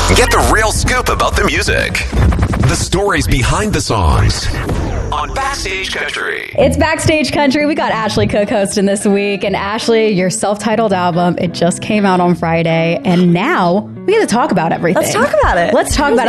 Get the real scoop about the music. The stories behind the songs. On Backstage Country. It's Backstage Country. We got Ashley Cook hosting this week. And Ashley, your self-titled album, it just came out on Friday. And now we get to talk about everything. Let's talk about it. Let's talk about